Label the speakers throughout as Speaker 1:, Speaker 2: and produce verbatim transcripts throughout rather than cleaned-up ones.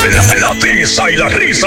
Speaker 1: La, la tiza y la risa.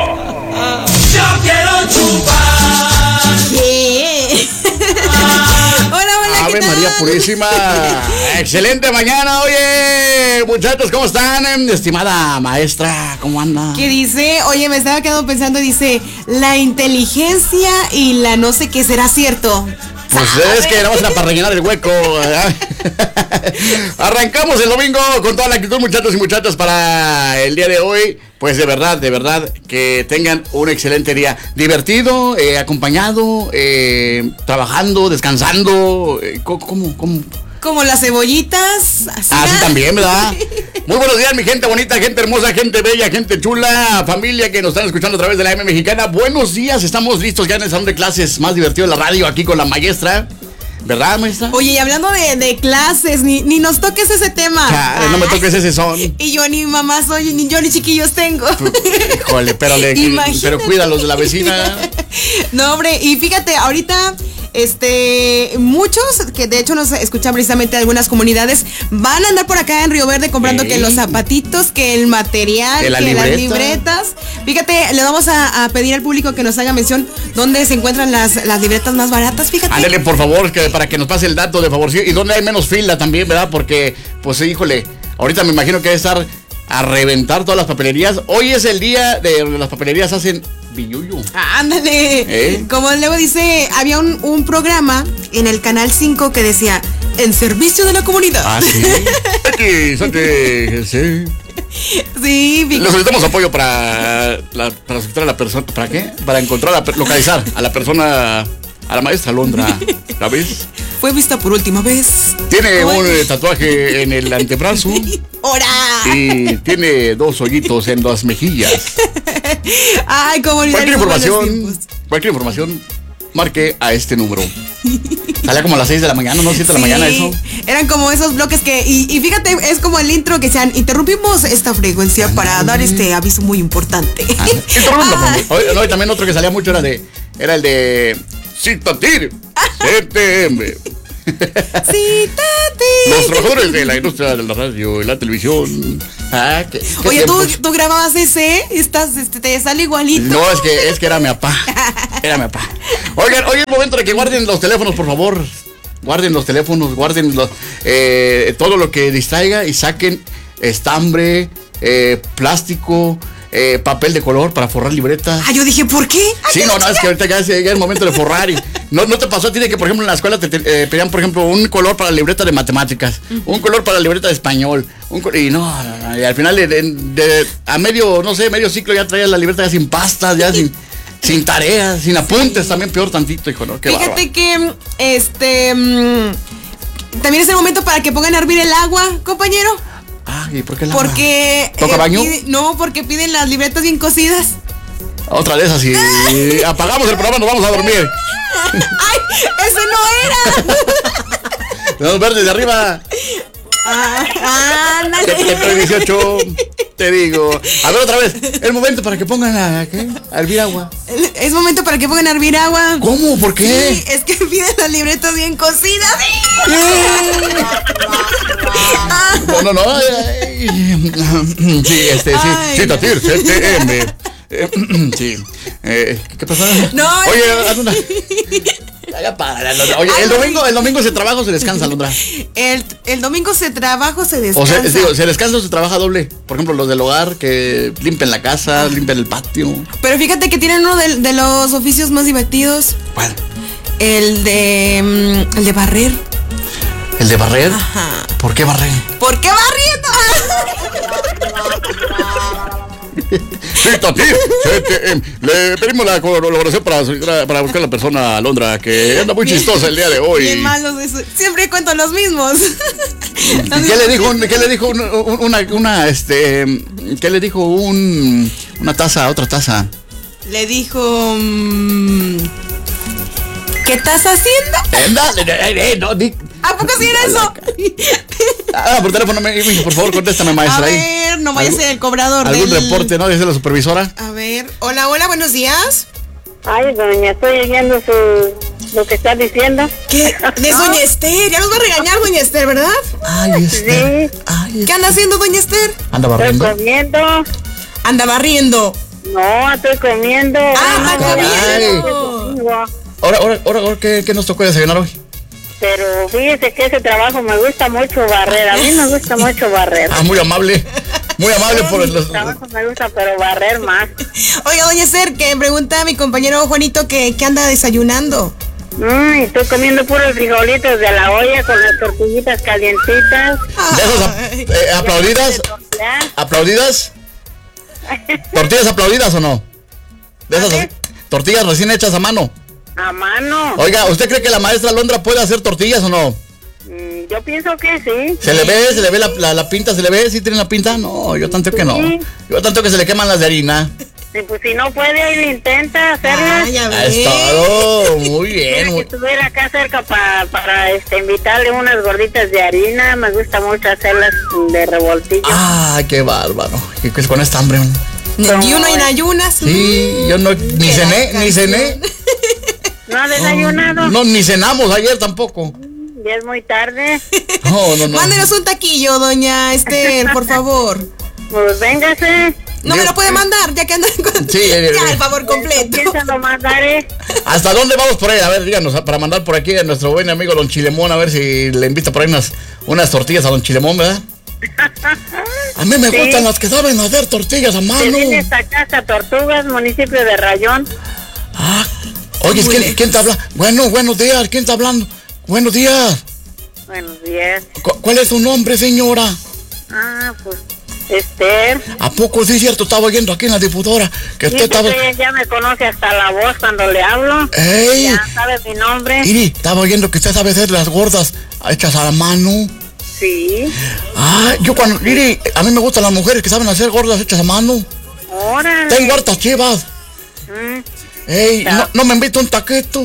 Speaker 2: Yo quiero chupar.
Speaker 3: Yeah. Hola, hola,
Speaker 4: Ave
Speaker 3: ¿qué tal?
Speaker 4: María Purísima. Excelente mañana, oye. Muchachos, ¿cómo están? Estimada maestra, ¿cómo anda?
Speaker 3: ¿Qué dice? Oye, me estaba quedando pensando, dice, la inteligencia y la no sé qué será cierto.
Speaker 4: Pues es que vamos a para rellenar el hueco. ¿Verdad? Arrancamos el domingo con toda la actitud, muchachos y muchachas, para el día de hoy. Pues de verdad, de verdad, que tengan un excelente día. Divertido, eh, acompañado, eh, trabajando, descansando. Eh, ¿Cómo? ¿Cómo?
Speaker 3: Como las cebollitas. Así,
Speaker 4: Ah, sí, también, ¿verdad? Muy buenos días, mi gente bonita, gente hermosa, gente bella, gente chula, familia que nos están escuchando a través de la M Mexicana. Buenos días, estamos listos ya en el salón de clases más divertido de la radio, aquí con la maestra. ¿Verdad, maestra?
Speaker 3: Oye, y hablando de, de clases, ni, ni nos toques ese tema.
Speaker 4: Chale, no me toques ese son.
Speaker 3: Y yo ni mamá soy, ni yo ni chiquillos tengo.
Speaker 4: Híjole, pero, le, pero cuídalos de la vecina.
Speaker 3: No, hombre, y fíjate, ahorita... Este, muchos que de hecho nos escuchan precisamente de algunas comunidades van a andar por acá en Río Verde comprando sí. que los zapatitos, que el material, que, la que libreta. las libretas. Fíjate, le vamos a, a pedir al público que nos haga mención dónde se encuentran las, las libretas más baratas, fíjate.
Speaker 4: Ándale, por favor, que para que nos pase el dato de favor, y dónde hay menos fila también, ¿verdad? Porque, pues, híjole, ahorita me imagino que debe estar a reventar todas las papelerías. Hoy es el día de las papelerías hacen billuyo.
Speaker 3: Ándale. ¿Eh? Como luego dice, había un, un programa en el Canal cinco que decía, en servicio de la comunidad.
Speaker 4: Ah, sí. Aquí, salte, sí.
Speaker 3: Sí,
Speaker 4: le solicitamos apoyo para, la, para solicitar a la persona. ¿Para qué? Para encontrar, a la, localizar a la persona, a la maestra Alondra. ¿La ves?
Speaker 3: Fue vista por última vez.
Speaker 4: Tiene ¿Cómo? un eh, tatuaje en el antebrazo.
Speaker 3: ¡Hora!
Speaker 4: Y tiene dos hoyitos en las mejillas.
Speaker 3: Ay, comunidad.
Speaker 4: Cualquier información, cualquier información, marque a este número. Sale como a las seis de la mañana, ¿no? siete de la
Speaker 3: sí,
Speaker 4: mañana eso.
Speaker 3: Eran como esos bloques que, y, y fíjate, es como el intro que sean, interrumpimos esta frecuencia ah, para no, dar este aviso muy importante. Ah,
Speaker 4: ah. Oye, no, y también otro que salía mucho era de, era el de Citatir, C T M.
Speaker 3: Sí, tati.
Speaker 4: Los trabajadores de la industria de la radio y la televisión. Ah, ¿qué, qué
Speaker 3: Oye, ¿tú, tú grababas ese, estás, este, te sale igualito.
Speaker 4: No, es que, es que era mi papá. Era mi papá. Oigan, hoy es momento de que guarden los teléfonos, por favor. Guarden los teléfonos, guarden los, eh, todo lo que distraiga y saquen estambre, eh, plástico. Eh, papel de color para forrar libretas.
Speaker 3: Ah, yo dije, ¿por qué?
Speaker 4: Sí, no, no, es que ahorita ya es, ya es el momento de forrar. Y no, no te pasó a ti de que, por ejemplo, en la escuela te, te eh, pedían, por ejemplo, un color para la libreta de matemáticas, uh-huh. un color para la libreta de español, un y no, y al final de, de, de, a medio, no sé, medio ciclo ya traías la libreta ya sin pastas, ya sin, sin tareas, sin apuntes, también peor tantito, hijo, ¿no? Qué
Speaker 3: Fíjate
Speaker 4: bárbaro.
Speaker 3: que, este, mmm, también es el momento para que pongan a hervir el agua, compañero.
Speaker 4: Ah, ¿y por qué la
Speaker 3: Porque
Speaker 4: ¿Toca
Speaker 3: eh,
Speaker 4: baño?
Speaker 3: Pide, no, porque piden las libretas bien cocidas.
Speaker 4: Otra de esas y, y apagamos el programa, nos vamos a dormir.
Speaker 3: Ay, ese no era.
Speaker 4: Vamos a ver desde arriba.
Speaker 3: Ah, ándale.
Speaker 4: dieciocho, te digo. A ver otra vez. El momento para que pongan a, ¿qué? a hervir agua.
Speaker 3: Es momento para que pongan a hervir agua.
Speaker 4: ¿Cómo? ¿Por qué?
Speaker 3: Sí, es que piden las libretas bien cocidas.
Speaker 4: No, no, no. Sí, este, sí.
Speaker 3: Ay.
Speaker 4: Sí, Tatir, C T M. Sí. Eh, ¿Qué pasó?
Speaker 3: No.
Speaker 4: Oye, haz una. Ya, ya para, Oye, el domingo, el domingo se trabaja o se descansa, Alondra.
Speaker 3: El, el domingo se trabaja o se descansa.
Speaker 4: O sea, digo, se descansa o se trabaja doble. Por ejemplo, los del hogar que limpian la casa, limpian el patio.
Speaker 3: Pero fíjate que tienen uno de, de los oficios más divertidos.
Speaker 4: ¿Cuál?
Speaker 3: El de mm, el de barrer.
Speaker 4: ¿El de barrer?
Speaker 3: Ajá.
Speaker 4: ¿Por qué barrer?
Speaker 3: ¿Por qué barriendo?
Speaker 4: Sí, Tatir, C T M. Le pedimos la colaboración para, para buscar a la persona Alondra que anda muy chistosa el día de hoy.
Speaker 3: Bien malos eso. Siempre cuento los mismos.
Speaker 4: ¿Qué le dijo? ¿Qué le dijo una, una, una este, qué le dijo un, una taza a otra taza?
Speaker 3: Le dijo, mmm, ¿qué estás haciendo?
Speaker 4: Anda, eh, eh, no, di,
Speaker 3: ¿A poco sí era eso?
Speaker 4: Ah, por teléfono, me, me, por favor, contéstame, maestra.
Speaker 3: A ver, no vaya a ser el cobrador.
Speaker 4: ¿Algún
Speaker 3: del...
Speaker 4: reporte, no? ¿Es la supervisora?
Speaker 3: A ver, hola, hola, buenos días.
Speaker 5: Ay, doña, estoy oyendo su, lo que está diciendo.
Speaker 3: ¿Qué? De doña Esther, ya nos va a regañar doña Esther, ¿verdad?
Speaker 4: Ay, Esther.
Speaker 5: Sí.
Speaker 4: Ay,
Speaker 3: ¿Qué anda haciendo doña Esther?
Speaker 4: Anda
Speaker 5: Estoy
Speaker 4: barriendo.
Speaker 5: comiendo.
Speaker 3: Anda barriendo.
Speaker 5: No, estoy comiendo.
Speaker 3: Ah, está
Speaker 5: Ay.
Speaker 3: comiendo.
Speaker 4: Ahora, ahora, ahora, ahora ¿qué, ¿qué nos tocó desayunar hoy?
Speaker 5: Pero fíjese que ese trabajo me gusta mucho barrer. A mí me gusta mucho barrer.
Speaker 4: Ah, muy amable. Muy amable por el...
Speaker 5: El trabajo me gusta, pero barrer más.
Speaker 3: Oiga, doña Esther, que pregunta a mi compañero Juanito que, que anda desayunando.
Speaker 5: Mm, estoy comiendo puros frijolitos de la olla con las tortillitas calientitas.
Speaker 4: ¿De esas ap- eh, aplaudidas? ¿Aplaudidas? ¿Tortillas aplaudidas o no? ¿De esas
Speaker 5: ¿Mande?
Speaker 4: tortillas recién hechas a mano?
Speaker 5: A mano.
Speaker 4: Oiga, ¿usted cree que la maestra Alondra puede hacer tortillas o no?
Speaker 5: Mm, yo pienso que sí.
Speaker 4: ¿Se le ve? ¿Se le ve la, la, la pinta? ¿Se le ve? ¿Sí tiene la pinta? No, yo tanto que no.
Speaker 5: Sí.
Speaker 4: Yo tanto que se le queman las de harina.
Speaker 5: Y pues si no puede, ahí le intenta hacerlas.
Speaker 3: Ah, ya
Speaker 4: Ah, es
Speaker 3: ves.
Speaker 4: todo. Muy bien.
Speaker 5: Mira, que
Speaker 4: Muy...
Speaker 5: estuviera acá cerca pa- para este, invitarle unas gorditas de harina. Me gusta mucho hacerlas de revoltillo.
Speaker 4: Ay, qué bárbaro. Y pues con esta hambre.
Speaker 3: Y uno en ayunas.
Speaker 4: Sí, yo no, ni cené, ni cené.
Speaker 5: ¿No ha desayunado?
Speaker 4: No, ni cenamos ayer tampoco.
Speaker 5: Ya es muy tarde.
Speaker 4: No, no, no.
Speaker 3: Mándenos un taquillo, doña Esther, por favor.
Speaker 5: Pues véngase.
Speaker 3: No me lo puede mandar, ya que anda con...
Speaker 4: Sí, eh,
Speaker 3: ya,
Speaker 4: eh.
Speaker 3: el favor completo.
Speaker 5: ¿Quién se lo mandaré?
Speaker 4: ¿Hasta dónde vamos por ahí? A ver, díganos, para mandar por aquí a nuestro buen amigo Don Chilemón, a ver si le invita por ahí unas, unas tortillas a Don Chilemón, ¿verdad? A mí me
Speaker 5: Sí.
Speaker 4: gustan las que saben hacer tortillas a
Speaker 5: Se
Speaker 4: mano.
Speaker 5: viene esta casa Tortugas, municipio de Rayón.
Speaker 4: Ah, oye,
Speaker 3: Muy
Speaker 4: ¿quién,
Speaker 3: lejos.
Speaker 4: ¿quién te habla? Bueno, buenos días, ¿quién está hablando? Buenos días.
Speaker 5: Buenos días.
Speaker 4: Cu- ¿Cuál es su nombre, señora?
Speaker 5: Ah, pues Esther.
Speaker 4: ¿A poco sí es cierto? Estaba oyendo aquí en la difusora que
Speaker 5: Sí,
Speaker 4: usted estaba...
Speaker 5: usted ya me conoce hasta la voz cuando le hablo.
Speaker 4: ¡Ey!
Speaker 5: Ya sabe mi nombre.
Speaker 4: Iri, estaba oyendo que usted sabe hacer las gordas hechas a la mano.
Speaker 5: Sí.
Speaker 4: Ah, yo cuando... Iri, a mí me gustan las mujeres que saben hacer gordas hechas a mano.
Speaker 5: Órale.
Speaker 4: Tengo hartas chivas.
Speaker 5: Mm,
Speaker 4: Ey, no, no me invita un taquito.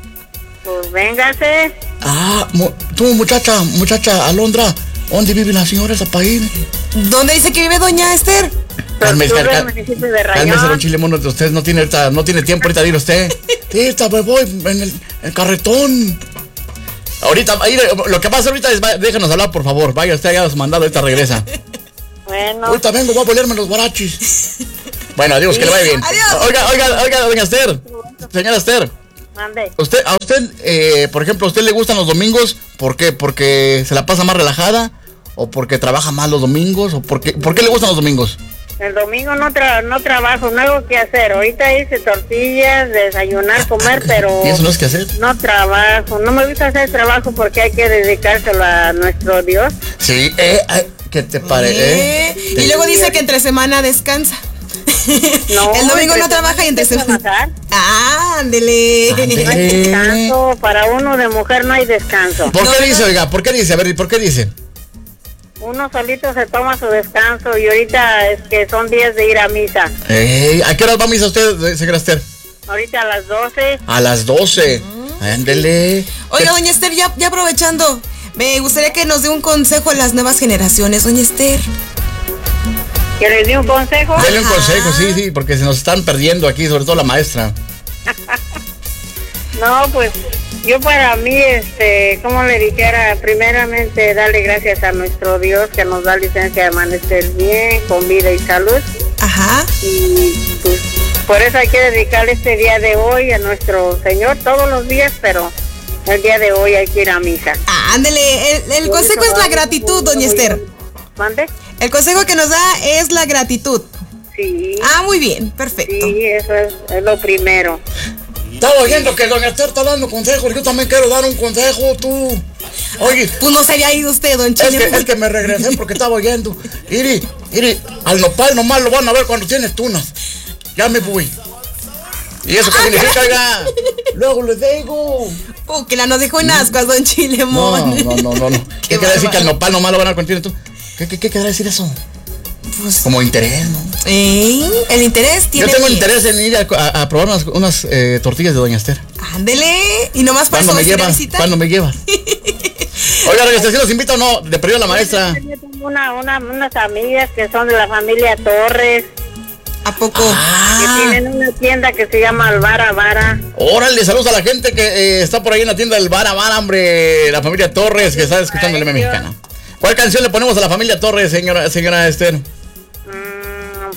Speaker 5: pues véngase.
Speaker 4: Ah, mu- tú, muchacha, muchacha Alondra, ¿dónde vive la señora esa país?
Speaker 3: ¿Dónde dice que vive doña Esther?
Speaker 4: Cálmese,
Speaker 5: Tortugas,
Speaker 4: cal-
Speaker 5: municipio de
Speaker 4: Cálmese, don
Speaker 5: Rayón.
Speaker 4: Chilemón, usted no tiene, ahorita- no tiene tiempo ahorita de ir usted. Sí, ahorita me voy en el, el carretón. Ahorita, ahí, lo que pasa ahorita es, va- déjenos hablar, por favor. Vaya, usted haya mandado, ahorita regresa.
Speaker 5: Bueno.
Speaker 4: Ahorita vengo, voy a ponerme los guarachis. Bueno, adiós, que le vaya bien.
Speaker 3: Adiós.
Speaker 4: Oiga, oiga, oiga, doña Esther. Señora Esther,
Speaker 5: Mande.
Speaker 4: usted, a usted, eh, por ejemplo, ¿a usted le gustan los domingos? ¿Por qué? ¿Porque se la pasa más relajada? ¿O porque trabaja más los domingos? ¿O por qué, por qué le gustan los domingos?
Speaker 5: El domingo no tra no trabajo, no hago qué hacer. Ahorita hice tortillas, desayunar, comer, pero
Speaker 4: ¿Y eso no es que hacer?
Speaker 5: no trabajo. No me gusta hacer trabajo porque hay que dedicárselo a nuestro Dios.
Speaker 4: Sí, eh, eh, ¿qué te parece?
Speaker 3: Eh, Y luego dice que entre semana descansa.
Speaker 5: No,
Speaker 3: El domingo
Speaker 5: entre
Speaker 3: no trabaja y entre
Speaker 5: semana hay que
Speaker 3: semana.
Speaker 5: trabajar.
Speaker 3: Ah, ándele.
Speaker 4: Ándele.
Speaker 5: No hay descanso, para uno de mujer no hay descanso.
Speaker 4: ¿Por
Speaker 3: No,
Speaker 4: qué
Speaker 3: no,
Speaker 4: dice,
Speaker 3: no.
Speaker 4: oiga? ¿Por qué dice? A ver, ¿y por qué dice?
Speaker 5: Uno solito se toma su descanso y ahorita es que son días de ir a misa.
Speaker 4: Ey, ¿a qué horas va a misa usted, señora Esther?
Speaker 5: Ahorita a las doce.
Speaker 4: A las doce. Ándele.
Speaker 3: Oiga,
Speaker 4: ¿Qué-
Speaker 3: doña Esther, ya, ya aprovechando, me gustaría que nos dé un consejo a las nuevas generaciones, doña Esther.
Speaker 5: ¿Que les di un consejo?
Speaker 4: Dele un
Speaker 3: Ajá.
Speaker 4: consejo, sí, sí, porque se nos están perdiendo aquí, sobre todo la maestra.
Speaker 5: No, pues yo para mí, este, como le dijera, primeramente darle gracias a nuestro Dios que nos da licencia de amanecer bien, con vida y salud.
Speaker 3: Ajá.
Speaker 5: Y pues por eso hay que dedicarle este día de hoy a nuestro Señor todos los días, pero el día de hoy hay que ir a misa.
Speaker 3: Ah, ándele, el, el
Speaker 5: Por
Speaker 3: consejo
Speaker 5: eso
Speaker 3: es la
Speaker 5: vamos
Speaker 3: gratitud,
Speaker 5: muy,
Speaker 3: doña
Speaker 5: muy-
Speaker 3: Esther.
Speaker 5: ¿Mande?
Speaker 3: El consejo que nos da es la gratitud.
Speaker 5: Sí.
Speaker 3: Ah, muy bien, perfecto.
Speaker 5: Sí, eso es, es lo primero.
Speaker 4: Estaba oyendo que doña Esther está dando consejos. Yo también quiero dar un consejo, tú. Oye,
Speaker 3: Pues no se había ido usted, don
Speaker 4: es que,
Speaker 3: Chile.
Speaker 4: es que me regresé porque estaba oyendo. Iri, Iri, al nopal nomás lo van a ver cuando tienes tunas. Ya me voy. ¿Y eso qué significa, oiga? Luego les digo.
Speaker 3: Uh, que la nos dejó en ascuas, don
Speaker 4: No,
Speaker 3: Chilemón.
Speaker 4: no, no, no, no. ¿Qué,
Speaker 3: Qué
Speaker 4: quiere decir
Speaker 3: bárbaro.
Speaker 4: que al nopal nomás lo van a ver cuando tienes tú? ¿Qué, qué, qué quiere decir eso?
Speaker 3: Pues,
Speaker 4: Como interés, ¿no?
Speaker 3: ¿eh? El interés
Speaker 4: Yo
Speaker 3: tiene.
Speaker 4: tengo
Speaker 3: diez.
Speaker 4: interés en ir a, a- a probar unas, unas eh, tortillas de doña Esther.
Speaker 3: Ándele. Y nomás para
Speaker 4: ¿Cuándo
Speaker 3: eso
Speaker 4: me
Speaker 3: vas a ir a
Speaker 4: llevan?
Speaker 3: visitar.
Speaker 4: ¿Cuándo me llevan? Oiga, doña Esther, ¿sí los invita o no? De perdió la maestra.
Speaker 5: Yo tengo una, una, unas amigas que son de la familia Torres,
Speaker 3: ¿A poco?
Speaker 5: que
Speaker 4: Ah,
Speaker 5: tienen una tienda que se llama Alvara Vara.
Speaker 4: órale, saludos a la gente que eh, está por ahí en la tienda del Bar a Bar, hombre. La familia Torres que está escuchando el M
Speaker 5: Ay, Dios.
Speaker 4: Mexicana. ¿Cuál canción le ponemos a la familia Torres, señora, señora Esther?
Speaker 5: Mm,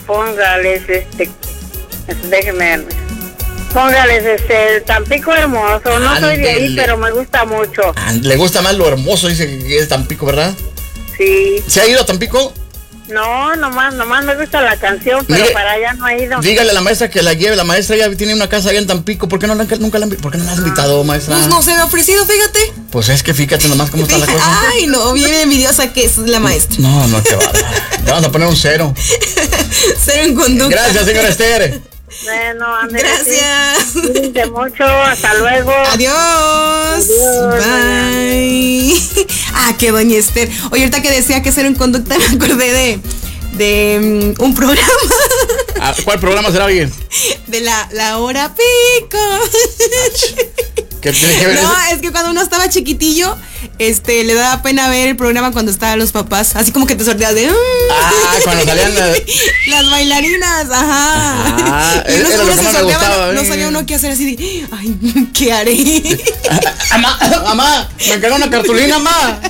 Speaker 5: póngales este, déjeme, póngales este, el Tampico hermoso. No soy de ahí, pero me gusta mucho.
Speaker 4: Le gusta más lo hermoso, dice que es Tampico, ¿verdad?
Speaker 5: Sí.
Speaker 4: ¿Se ha ido a Tampico?
Speaker 5: No, nomás, nomás me gusta la canción, pero
Speaker 4: Mire,
Speaker 5: para allá no he ido.
Speaker 4: Dígale a la maestra que la lleve. La maestra ya tiene una casa allá en Tampico. ¿Por qué no la, nunca la, ¿por qué no la has invitado, maestra?
Speaker 3: Pues no se me ha ofrecido, fíjate.
Speaker 4: Pues es que fíjate nomás cómo está la cosa.
Speaker 3: Ay, no, bien envidiosa que es la maestra.
Speaker 4: No, no, qué bárbaro. Le vamos a poner un cero.
Speaker 3: Cero en conducta.
Speaker 4: Gracias, señora Esther.
Speaker 5: Bueno, Andrés.
Speaker 3: Gracias.
Speaker 5: Cuídense mucho. Hasta luego.
Speaker 3: Adiós.
Speaker 5: Adiós.
Speaker 3: Bye. Ah, qué doña Esther. Oye, ahorita que decía que cero en conducta, me acordé de, de um, un programa.
Speaker 4: Ah, ¿cuál programa será bien?
Speaker 3: De la, la hora pico.
Speaker 4: ¿Qué tiene que ver
Speaker 3: No,
Speaker 4: eso?
Speaker 3: es que cuando uno estaba chiquitillo, este, le daba pena ver el programa cuando estaban los papás. Así como que te sorteas de.
Speaker 4: Ah, cuando salían las...
Speaker 3: las bailarinas, ajá.
Speaker 4: Ah,
Speaker 3: Y uno
Speaker 4: era
Speaker 3: seguro
Speaker 4: lo que
Speaker 3: se
Speaker 4: más me
Speaker 3: sorteaba,
Speaker 4: gustaba,
Speaker 3: no
Speaker 4: eh.
Speaker 3: sabía uno qué hacer así de. Ay, ¿qué haré?
Speaker 4: Mamá, mamá, me encargó una cartulina, mamá.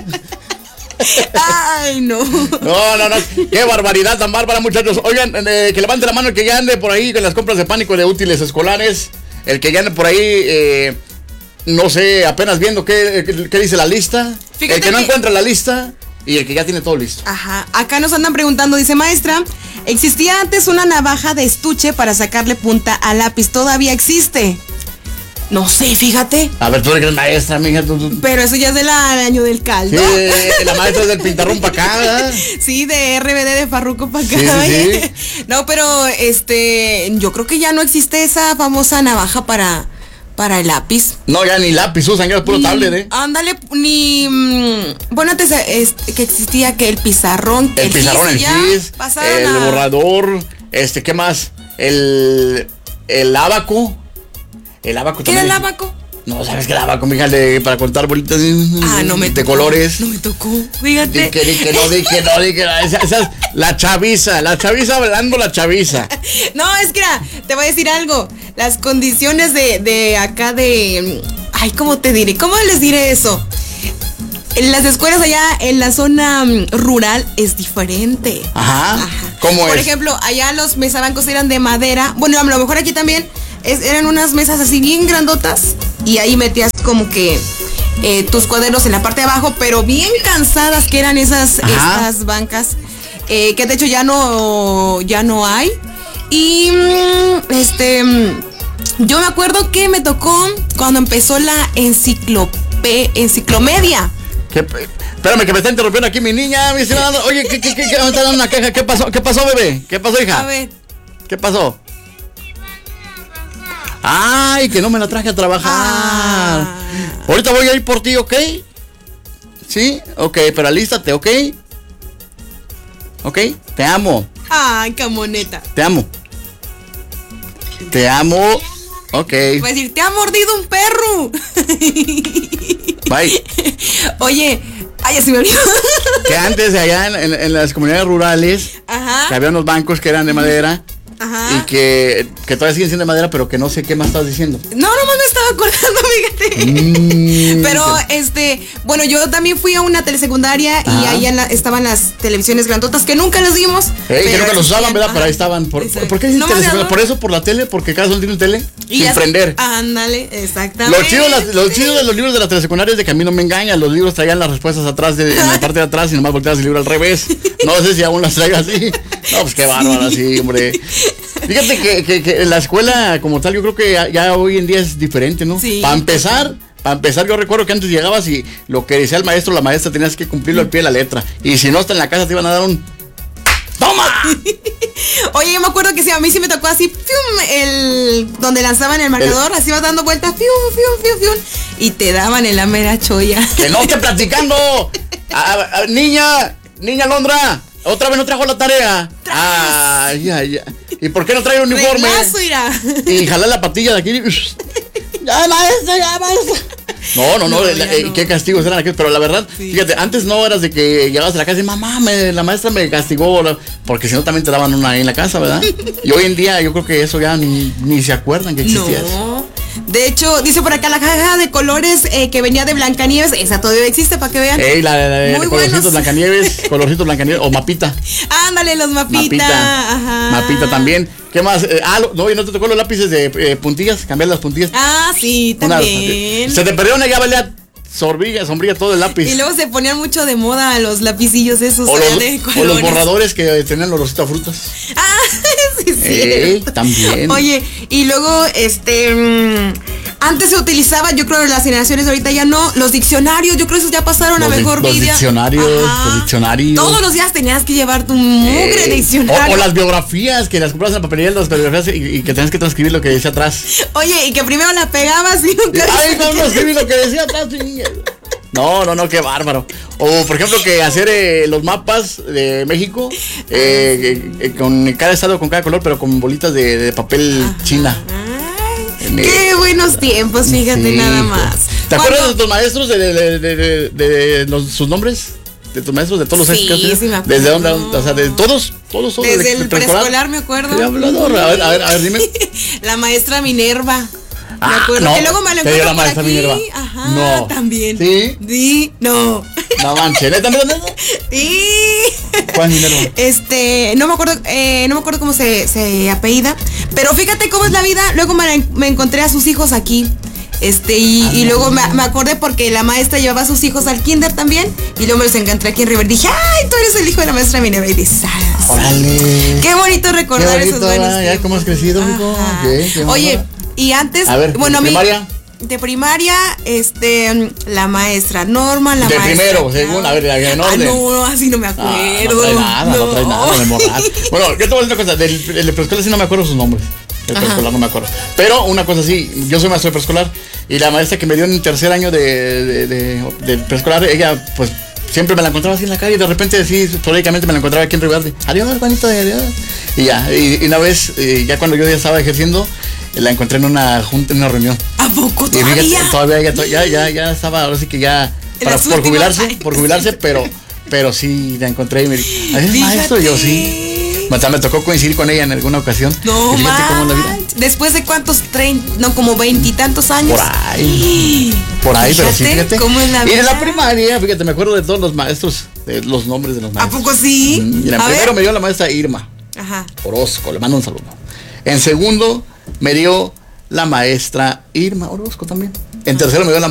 Speaker 3: Ay, no.
Speaker 4: No, no, no. Qué barbaridad tan bárbara, muchachos. Oigan, eh, que levante la mano el que ya ande por ahí con las compras de pánico de útiles escolares. El que ya ande por ahí, eh, no sé, apenas viendo qué, qué, qué dice la lista.
Speaker 3: Fíjate
Speaker 4: el que no
Speaker 3: que-
Speaker 4: encuentra la lista y el que ya tiene todo listo.
Speaker 3: Ajá, acá nos andan preguntando, dice maestra, existía antes una navaja de estuche para sacarle punta al lápiz, ¿todavía existe? No sé, fíjate,
Speaker 4: A ver, tú eres maestra, mija. Tú, tú-
Speaker 3: pero eso ya es del año del
Speaker 4: Sí,
Speaker 3: caldo.
Speaker 4: la maestra es del pintarrón para acá, ¿verdad?
Speaker 3: Sí, de R B D de Farruko para acá.
Speaker 4: Sí, sí,
Speaker 3: oye.
Speaker 4: sí.
Speaker 3: No, pero este, yo creo que ya no existe esa famosa navaja para, para el lápiz.
Speaker 4: No, ya ni lápiz usan, ya es puro tablet, ¿eh?
Speaker 3: Ándale, ni. mm, Bueno, antes es- que existía que el pizarrón.
Speaker 4: El pizarrón, el
Speaker 3: gis, ya
Speaker 4: gis,
Speaker 3: pasaron
Speaker 4: el
Speaker 3: a-
Speaker 4: borrador, este, ¿qué más? El, el abaco. El abaco
Speaker 3: ¿Qué era
Speaker 4: también.
Speaker 3: el abaco?
Speaker 4: No, ¿sabes qué el abaco, mija? De, para cortar bolitas de,
Speaker 3: Ah, no me
Speaker 4: de
Speaker 3: tocó.
Speaker 4: colores.
Speaker 3: No me tocó, fíjate.
Speaker 4: Di que, di que no, di que no, di que no. Esa, esa es la chaviza, la chaviza hablando la chaviza.
Speaker 3: No, es que era, te voy a decir algo. Las condiciones de, de acá de. Ay, ¿cómo te diré? ¿Cómo les diré eso? En las escuelas allá en la zona mm, rural es diferente.
Speaker 4: Ajá. ¿Cómo
Speaker 3: Por
Speaker 4: es?
Speaker 3: ejemplo, allá los mesabancos eran de madera. Bueno, a lo mejor aquí también es- eran unas mesas así bien grandotas. Y ahí metías como que eh, tus cuadernos en la parte de abajo, pero bien cansadas que eran esas
Speaker 4: Ajá.
Speaker 3: estas bancas. eh, que de hecho ya no, ya no hay. Y mm, este mm, yo me acuerdo que me tocó cuando empezó la enciclope, enciclomedia.
Speaker 4: ¿Qué- espérame, que me está interrumpiendo aquí mi niña, mi estimada. Oye, ¿qué, qué, qué, qué? Me está dando una queja. ¿Qué pasó? ¿Qué pasó, bebé? ¿Qué pasó, hija?
Speaker 3: A ver.
Speaker 4: ¿Qué pasó? Ay, que no me la traje a trabajar.
Speaker 3: Ah.
Speaker 4: Ahorita voy a ir por ti, ¿ok? ¿Sí? Ok, pero alístate, ¿ok? ¿Ok? Te amo,
Speaker 3: Ay, camoneta.
Speaker 4: te amo. Te amo. Ok,
Speaker 3: Va a decir, te ha mordido un perro.
Speaker 4: bye.
Speaker 3: Oye, ay, ya se me olvidó.
Speaker 4: Que antes allá en, en- en las comunidades rurales,
Speaker 3: Ajá.
Speaker 4: que había unos bancos que eran de madera.
Speaker 3: Ajá.
Speaker 4: Y que, que todavía siguen siendo de madera, pero que no sé qué más estás diciendo.
Speaker 3: No, nomás me estaba acordando, fíjate.
Speaker 4: Mm,
Speaker 3: Pero, este, bueno, yo también fui a una telesecundaria y
Speaker 4: Ajá.
Speaker 3: ahí en la- estaban las televisiones grandotas que nunca las vimos.
Speaker 4: Ey, que
Speaker 3: pero
Speaker 4: nunca los usaban,
Speaker 3: existían.
Speaker 4: ¿verdad?
Speaker 3: Ajá.
Speaker 4: Pero ahí estaban. ¿Por,
Speaker 3: Exacto.
Speaker 4: ¿por qué dices
Speaker 3: No me
Speaker 4: telesecundaria?
Speaker 3: acuerdo.
Speaker 4: ¿Por eso? ¿Por la tele? Porque cada uno tiene un tele
Speaker 3: Y
Speaker 4: sin
Speaker 3: ya-
Speaker 4: prender.
Speaker 3: Ándale, exactamente.
Speaker 4: Lo chido, de las- lo chido de los libros de la telesecundaria es de que a mí no me engañan. Los libros traían las respuestas atrás, de, en la parte de atrás, y nomás volteabas el libro al revés. No sé si aún las traigo así. No, pues qué bárbaro, sí, hombre. Fíjate que, que, que la escuela como tal, yo creo que ya, ya hoy en día es diferente, ¿no?
Speaker 3: Sí.
Speaker 4: Para empezar, para empezar, yo recuerdo que antes llegabas y lo que decía el maestro o la maestra tenías que cumplirlo al pie de la letra. Y si no, hasta en la casa te iban a dar un ¡toma!
Speaker 3: Oye, yo me acuerdo que sí, a mí sí me tocó así, fium, el, donde lanzaban el marcador, así vas dando vueltas, fium, fium, fium, fium, y te daban en la mera cholla.
Speaker 4: ¡Que no esté platicando! A- a- a- niña, niña Londra, otra vez no trajo la tarea. Ay, ay, ay. ¿Y por qué no trae el uniforme?
Speaker 3: Reglazo, irá.
Speaker 4: Y jalar la patilla de aquí. Ya, maestra, ya, maestra. No, no, no,
Speaker 3: No,
Speaker 4: la-
Speaker 3: ya
Speaker 4: eh,
Speaker 3: no.
Speaker 4: qué castigos eran aquellos, pero la verdad,
Speaker 3: Sí.
Speaker 4: fíjate, antes no eras de que llegabas a la casa y mamá, me- la maestra me castigó, la- porque si no también te daban una ahí en la casa, ¿verdad? Y hoy en día yo creo que eso ya ni, ni se acuerdan que existía eso.
Speaker 3: No. De hecho, dice por acá la caja de colores eh, que venía de Blancanieves. Esa todavía existe, para que vean.
Speaker 4: Ey, la, la, la
Speaker 3: Muy
Speaker 4: colorcitos
Speaker 3: buenos.
Speaker 4: Blancanieves, colorcitos Blancanieves, o Mapita.
Speaker 3: Ándale, los Mapita.
Speaker 4: Mapita.
Speaker 3: Ajá.
Speaker 4: Mapita también. ¿Qué más? Eh, ah, lo- no, ¿y no te tocó los lápices de eh, puntillas? Cambiar las puntillas.
Speaker 3: Ah, sí,
Speaker 4: Una-
Speaker 3: también.
Speaker 4: se te perdió una, ya valía sorbilla, sombrilla todo el lápiz.
Speaker 3: Y luego se ponían mucho de moda los lapicillos esos.
Speaker 4: o,
Speaker 3: allá
Speaker 4: los,
Speaker 3: de
Speaker 4: o los
Speaker 3: colores.
Speaker 4: borradores que tenían los rositas frutas.
Speaker 3: Ah, sí, sí.
Speaker 4: Ey, también.
Speaker 3: Oye, y luego, este, mmm, antes se utilizaba, yo creo, las generaciones de ahorita ya no, los diccionarios, yo creo que esos ya pasaron
Speaker 4: Los
Speaker 3: a
Speaker 4: di-
Speaker 3: mejor
Speaker 4: los
Speaker 3: vida.
Speaker 4: diccionarios,
Speaker 3: Ajá.
Speaker 4: los diccionarios.
Speaker 3: Todos los días tenías que llevar tu mugre
Speaker 4: Ey,
Speaker 3: diccionario.
Speaker 4: O, o las biografías, que las comprabas en la papelería, las biografías y, y que tenías que transcribir lo que decía atrás.
Speaker 3: Oye, y que primero la pegabas y nunca.
Speaker 4: Ay, no, no escribí lo que decía atrás. Sí. No, no, no, qué bárbaro. O por ejemplo que hacer eh, los mapas de México eh, eh, eh, con cada estado con cada color, pero con bolitas de, de papel china.
Speaker 3: Ay,
Speaker 4: En el-
Speaker 3: qué buenos tiempos, fíjate,
Speaker 4: Sí,
Speaker 3: nada
Speaker 4: hijo.
Speaker 3: más.
Speaker 4: ¿Te
Speaker 3: Cuando-
Speaker 4: acuerdas de tus maestros de, de, de, de- de- de los- sus nombres? De tus maestros, de todos los
Speaker 3: Sí,
Speaker 4: ex que has tenido?
Speaker 3: sí me acuerdo.
Speaker 4: ¿Desde dónde? O sea, de todos, todos, todos.
Speaker 3: Desde
Speaker 4: de-
Speaker 3: el
Speaker 4: de
Speaker 3: preescolar me acuerdo.
Speaker 4: Sí, hablador. A ver, a ver, a ver, dime.
Speaker 3: La maestra Minerva. Me
Speaker 4: Ah,
Speaker 3: acuerdo
Speaker 4: no,
Speaker 3: que luego me lo
Speaker 4: te dio
Speaker 3: encuentro
Speaker 4: la
Speaker 3: por
Speaker 4: maestra
Speaker 3: aquí.
Speaker 4: Minerva.
Speaker 3: Ajá,
Speaker 4: No.
Speaker 3: también.
Speaker 4: ¿Sí?
Speaker 3: Sí, no.
Speaker 4: No manches, ¿neta, neta, neta?
Speaker 3: Sí.
Speaker 4: ¿Cuál Minerva?
Speaker 3: Este, no me acuerdo, eh, no me acuerdo cómo se, se apellida, pero fíjate cómo es la vida. Luego me, me encontré a sus hijos aquí. Este, y, y luego me, me acordé porque la maestra llevaba a sus hijos al kinder también. Y luego me los encontré aquí en River. Dije, ay, tú eres el hijo de la maestra Minerva. Y dices, ah,
Speaker 4: Órale.
Speaker 3: qué bonito recordar
Speaker 4: Qué
Speaker 3: esos
Speaker 4: bonito,
Speaker 3: buenos
Speaker 4: ¿verdad? Ya
Speaker 3: tiempos.
Speaker 4: cómo has crecido, mijo.
Speaker 3: Ajá.
Speaker 4: ¿Qué? ¿Qué
Speaker 3: Oye,
Speaker 4: onda?
Speaker 3: y antes,
Speaker 4: A ver,
Speaker 3: bueno, a
Speaker 4: ¿de
Speaker 3: mí.
Speaker 4: primaria?
Speaker 3: De primaria, este, la maestra Norma, la
Speaker 4: De
Speaker 3: maestra.
Speaker 4: primero, según, a ver, en
Speaker 3: Ah,
Speaker 4: orden.
Speaker 3: no, no, así no me
Speaker 4: Ah,
Speaker 3: acuerdo.
Speaker 4: no trae nada, no, trae nada, de morral. Bueno, yo te voy a decir una cosa, del, del de preescolar sí no me acuerdo sus nombres. El
Speaker 3: Ajá.
Speaker 4: preescolar no me acuerdo. Pero una cosa sí, yo soy maestro de preescolar y la maestra que me dio en el tercer año de, de, de, de preescolar, ella pues siempre me la encontraba así en la calle y de repente así, esporádicamente me la encontraba aquí en Rivaldi. Adiós, Juanito, adiós. Y ya, y, y una vez, eh, ya cuando yo ya estaba ejerciendo, la encontré en una junta, en una reunión.
Speaker 3: ¿A poco
Speaker 4: Y fíjate,
Speaker 3: todavía?
Speaker 4: todavía ella to- ya, ya, ya estaba, ahora sí que ya
Speaker 3: En
Speaker 4: para,
Speaker 3: las
Speaker 4: por
Speaker 3: últimas
Speaker 4: jubilarse,
Speaker 3: años.
Speaker 4: por jubilarse, pero, pero sí la encontré y me dijo, ¿eres maestro? Y yo sí. Hasta me tocó coincidir con ella en alguna ocasión.
Speaker 3: No,
Speaker 4: Y fíjate cómo es la vida.
Speaker 3: manches. ¿Después de cuántos? Treinta, no, como veintitantos años.
Speaker 4: Por ahí. Por ahí, pero sí, fíjate.
Speaker 3: ¿Cómo es la
Speaker 4: Y
Speaker 3: vida?
Speaker 4: en la primaria, fíjate, me acuerdo de todos los maestros, de los nombres de los
Speaker 3: ¿A
Speaker 4: maestros.
Speaker 3: poco sí?
Speaker 4: Mm, Mira, en
Speaker 3: A
Speaker 4: primero
Speaker 3: ver.
Speaker 4: me dio la maestra Irma
Speaker 3: Ajá.
Speaker 4: Orozco, le mando un saludo. En segundo me dio la maestra Irma Orozco también. En tercero me dio la